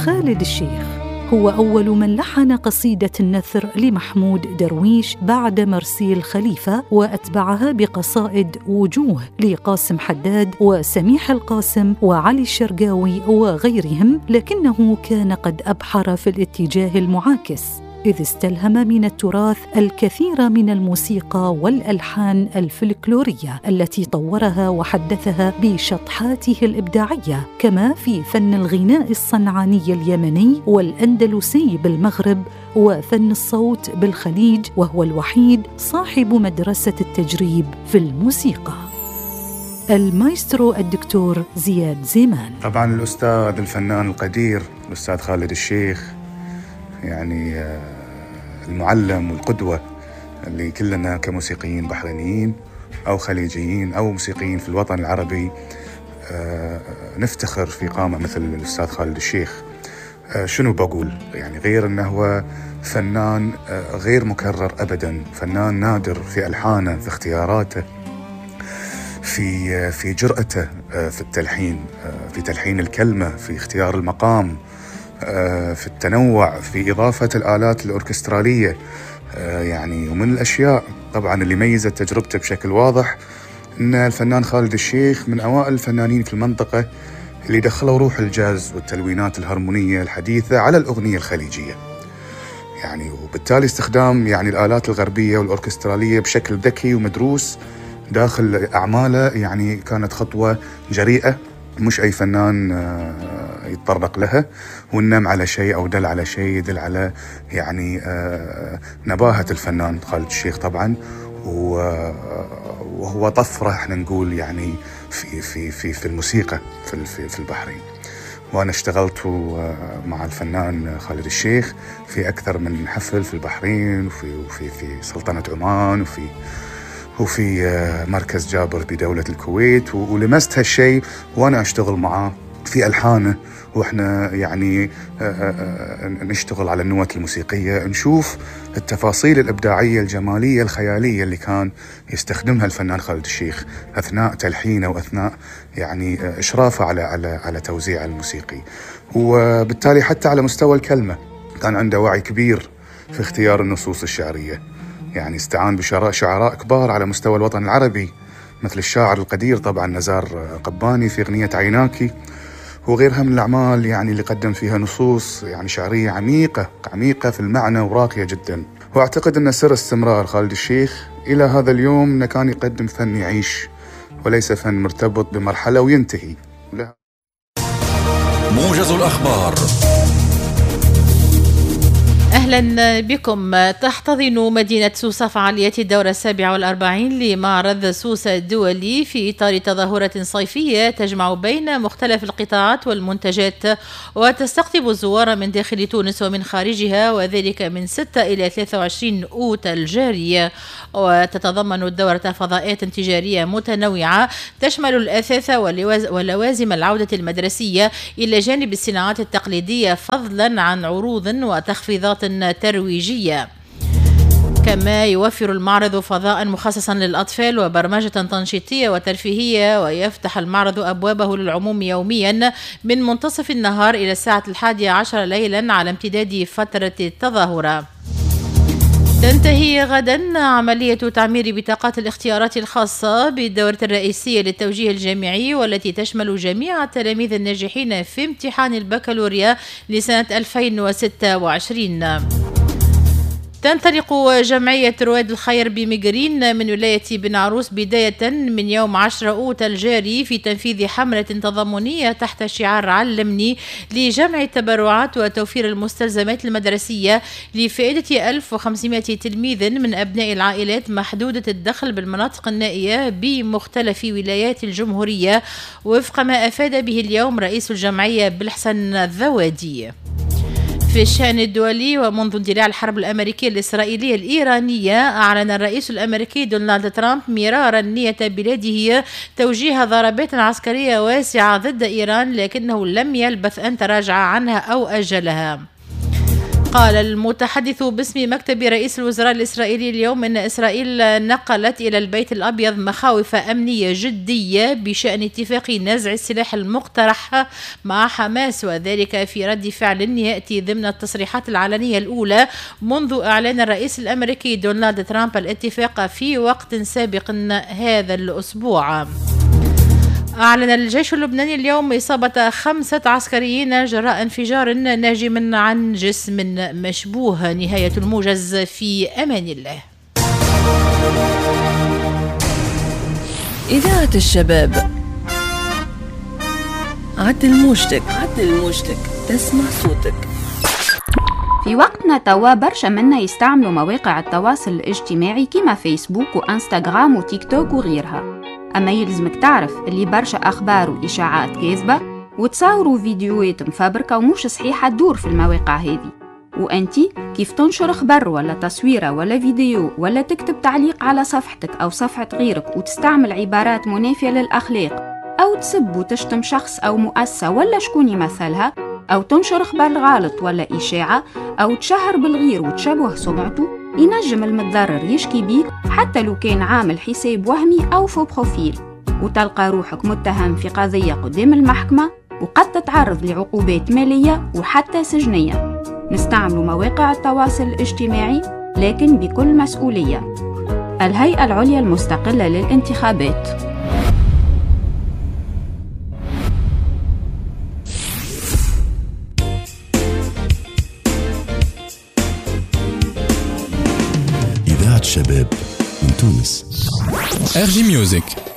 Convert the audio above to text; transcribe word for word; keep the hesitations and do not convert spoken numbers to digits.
خالد الشيخ هو أول من لحن قصيدة النثر لمحمود درويش بعد مرسيل خليفة، وأتبعها بقصائد وجوه لقاسم حداد وسميح القاسم وعلي الشرقاوي وغيرهم، لكنه كان قد أبحر في الاتجاه المعاكس، إذ استلهم من التراث الكثير من الموسيقى والألحان الفلكلورية التي طورها وحدثها بشطحاته الإبداعية، كما في فن الغناء الصنعاني اليمني والأندلسي بالمغرب وفن الصوت بالخليج، وهو الوحيد صاحب مدرسة التجريب في الموسيقى. المايسترو الدكتور زياد زيمان. طبعا الأستاذ الفنان القدير الأستاذ خالد الشيخ، يعني المعلم والقدوة اللي كلنا كموسيقيين بحرينيين أو خليجيين أو موسيقيين في الوطن العربي نفتخر في قامة مثل الأستاذ خالد الشيخ. شنو بقول؟ يعني غير أنه هو فنان غير مكرر أبدا، فنان نادر في ألحانه، في اختياراته، في في جرأته في التلحين، في تلحين الكلمة، في اختيار المقام، في التنوع، في إضافة الآلات الأوركسترالية. يعني ومن الأشياء طبعا اللي ميزت تجربته بشكل واضح أن الفنان خالد الشيخ من أوائل الفنانين في المنطقة اللي دخلوا روح الجاز والتلوينات الهرمونية الحديثة على الأغنية الخليجية. يعني وبالتالي استخدام يعني الآلات الغربية والأوركسترالية بشكل ذكي ومدروس داخل أعماله، يعني كانت خطوة جريئة مش أي فنان يتطرق لها، والنم على شيء أو دل على شيء يدل على يعني نباهة الفنان خالد الشيخ طبعا، وهو طفرة احنا نقول يعني في في في في الموسيقى في في البحرين. وأنا اشتغلت مع الفنان خالد الشيخ في أكثر من حفل في البحرين، وفي وفي في سلطنة عمان، وفي وفي مركز جابر بدولة الكويت، ولمست هالشيء وأنا أشتغل معاه في ألحانه، وإحنا يعني نشتغل على النوت الموسيقية، نشوف التفاصيل الإبداعية الجمالية الخيالية اللي كان يستخدمها الفنان خالد الشيخ أثناء تلحينه وأثناء يعني إشرافه على على على توزيع الموسيقي. وبالتالي حتى على مستوى الكلمة كان عنده وعي كبير في اختيار النصوص الشعرية، يعني استعان بشعراء كبار على مستوى الوطن العربي مثل الشاعر القدير طبعا نزار قباني في أغنية عيناكي، وغيرها من الأعمال يعني اللي قدم فيها نصوص يعني شعرية عميقة عميقة في المعنى وراقية جدا. وأعتقد أن سر استمرار خالد الشيخ إلى هذا اليوم أنه كان يقدم فن يعيش وليس فن مرتبط بمرحلة وينتهي. موجز الأخبار. أهلا بكم. تحتضن مدينة سوسة فعاليات الدورة السابعة والأربعين لمعرض سوسة الدولي في إطار تظاهرة صيفية تجمع بين مختلف القطاعات والمنتجات، وتستقطب الزوار من داخل تونس ومن خارجها، وذلك من ستة إلى ثلاثة وعشرين أوت الجارية. وتتضمن الدورة فضاءات تجارية متنوعة تشمل الأثاث ولوازم العودة المدرسية إلى جانب الصناعات التقليدية، فضلا عن عروض وتخفيضات ترويجية. كما يوفر المعرض فضاء مخصصا للأطفال وبرمجة تنشيطية وترفيهية، ويفتح المعرض أبوابه للعموم يوميا من منتصف النهار إلى الساعة الحادية عشر ليلا على امتداد فترة التظاهرة. تنتهي غدا عملية تعمير بطاقات الاختيارات الخاصة بالدورة الرئيسية للتوجيه الجامعي، والتي تشمل جميع التلاميذ الناجحين في امتحان البكالوريا لسنة ألفين وستة وعشرين. تنطلق جمعية رواد الخير بمقرين من ولاية بن عروس بداية من يوم عشرة أوت الجاري في تنفيذ حملة تضامنية تحت شعار علمني لجمع التبرعات وتوفير المستلزمات المدرسية لفائدة ألف وخمسمائة تلميذ من أبناء العائلات محدودة الدخل بالمناطق النائية بمختلف ولايات الجمهورية، وفق ما أفاد به اليوم رئيس الجمعية بالحسن الذوادي. في الشأن الدولي، ومنذ اندلاع الحرب الأمريكية الإسرائيلية الإيرانية، أعلن الرئيس الأمريكي دونالد ترامب مرارا نية بلاده توجيه ضربات عسكرية واسعة ضد إيران، لكنه لم يلبث أن تراجع عنها أو أجلها. قال المتحدث باسم مكتب رئيس الوزراء الإسرائيلي اليوم إن إسرائيل نقلت إلى البيت الأبيض مخاوف أمنية جدية بشأن اتفاق نزع السلاح المقترح مع حماس، وذلك في رد فعل يأتي ضمن التصريحات العلنية الأولى منذ إعلان الرئيس الأمريكي دونالد ترامب الاتفاق في وقت سابق هذا الأسبوع. أعلن الجيش اللبناني اليوم إصابة خمسة عسكريين جراء انفجار ناجم عن جسم مشبوه. نهاية الموجز، في أمان الله. إذاعة الشباب، عدل موجتك عدل موجتك تسمع صوتك. في وقتنا توا برشا منا يستعملوا مواقع التواصل الاجتماعي كما فيسبوك وانستغرام وتيك توك وغيرها، أما يلزمك تعرف اللي برشا أخبار وإشاعات كاذبة وتصوروا فيديوهات مفبركة ومش صحيحة تدور في المواقع هذه، وأنتي كيف تنشر خبر ولا تصويرة ولا فيديو ولا تكتب تعليق على صفحتك أو صفحة غيرك وتستعمل عبارات منافية للأخلاق أو تسب وتشتم شخص أو مؤسسة ولا شكون يمثلها، أو تنشر خبر غلط ولا إشاعة أو تشهر بالغير وتشبه سمعته، ينجم المتضرر يشكي بيك حتى لو كان عامل حساب وهمي أو فو بروفيل، وتلقى روحك متهم في قضية قدام المحكمة وقد تتعرض لعقوبات مالية وحتى سجنية. نستعمل مواقع التواصل الاجتماعي لكن بكل مسؤولية. الهيئة العليا المستقلة للانتخابات. إذاعة شباب من تونس. ار جي ميوزك